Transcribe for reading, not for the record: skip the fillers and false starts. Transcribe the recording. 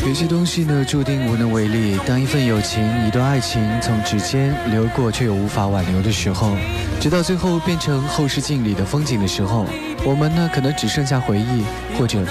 有些东西呢，注定无能为力。当一份友情、一段爱情从指尖流过，却又无法挽留的时候，直到最后变成后视镜里的风景的时候，我们呢，可能只剩下回忆，或者